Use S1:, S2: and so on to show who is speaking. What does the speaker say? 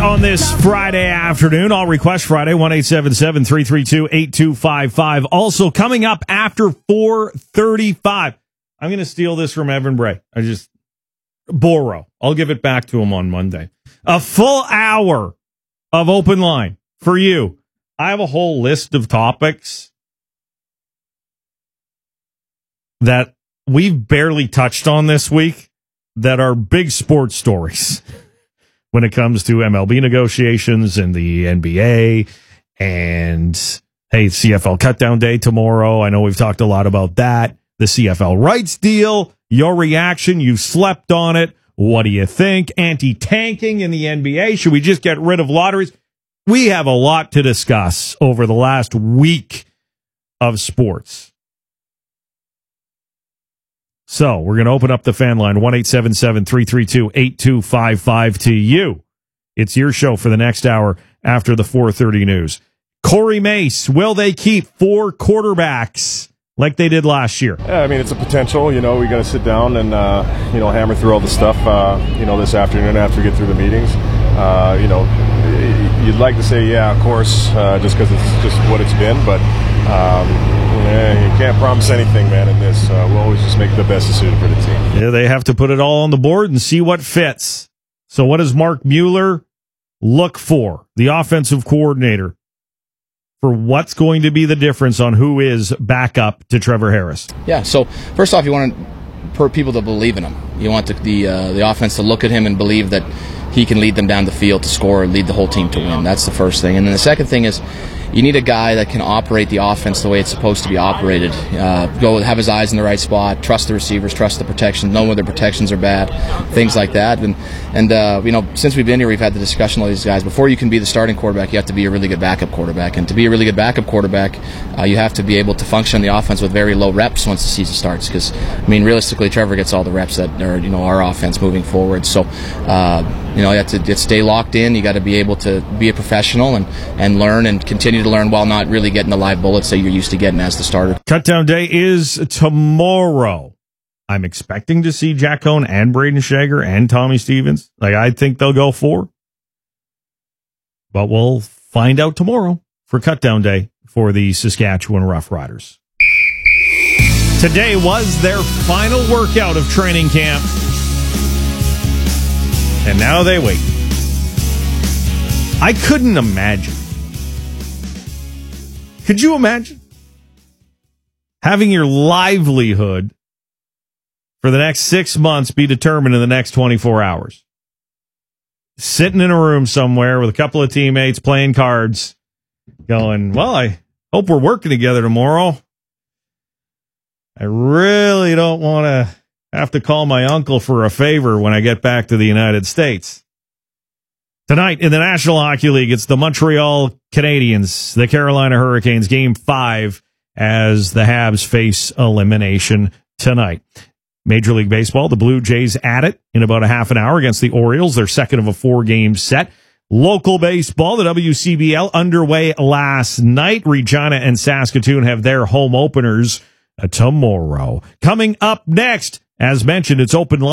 S1: On this Friday afternoon, All Request Friday, 1-877-332-8255. Also coming up after 4:35. I'm going to steal this from Evan Bray. Boro. I'll give it back to him on Monday. A full hour of open line for you. I have a whole list of topics that we've barely touched on this week that are big sports stories when it comes to MLB negotiations and the NBA. And, hey, CFL Cutdown Day tomorrow. I know we've talked a lot about that. The CFL rights deal, your reaction, you slept on it. What do you think? Anti-tanking in the NBA. Should we just get rid of lotteries? We have a lot to discuss over the last week of sports. So we're going to open up the fan line, 1-877-332-8255 to you. It's your show for the next hour after the 4:30 news. Corey Mace, will they keep 4 quarterbacks like they did last year?
S2: Yeah, I mean, it's a potential. We got to sit down and, hammer through all the stuff, this afternoon after we get through the meetings. You'd like to say, yeah, of course, just because it's just what it's been, but you can't promise anything, man, in this. We'll always just make the best decision for the team.
S1: Yeah, they have to put it all on the board and see what fits. So what does Mark Mueller look for, the offensive coordinator, for what's going to be the difference on who is backup to Trevor Harris?
S3: Yeah, so first off, you want people to believe in him. You want the offense to look at him and believe that he can lead them down the field to score and lead the whole team to win. That's the first thing. And then the second thing is you need a guy that can operate the offense the way it's supposed to be operated. Have his eyes in the right spot, trust the receivers, trust the protection, know whether protections are bad, things like that. And since we've been here, we've had the discussion with these guys. Before you can be the starting quarterback, you have to be a really good backup quarterback. And to be a really good backup quarterback, you have to be able to function in the offense with very low reps once the season starts. Because, realistically, Trevor gets all the reps that are, our offense moving forward. So, you have to stay locked in. You got to be able to be a professional and learn and continue to learn while not really getting the live bullets that you're used to getting as the starter.
S1: Cutdown Day is tomorrow. I'm expecting to see Jack Cohn and Braden Shager and Tommy Stevens. I think they'll go 4. But we'll find out tomorrow for Cutdown Day for the Saskatchewan Roughriders. Today was their final workout of training camp. And now they wait. I couldn't imagine. Could you imagine having your livelihood for the next 6 months be determined in the next 24 hours? Sitting in a room somewhere with a couple of teammates playing cards, going, well, I hope we're working together tomorrow. I really don't want to have to call my uncle for a favor when I get back to the United States. Tonight in the National Hockey League, it's the Montreal Canadiens, the Carolina Hurricanes, Game 5, as the Habs face elimination tonight. Major League Baseball, the Blue Jays at it in about a half an hour against the Orioles, their second of a 4-game set. Local baseball, the WCBL, underway last night. Regina and Saskatoon have their home openers tomorrow. Coming up next, as mentioned, it's open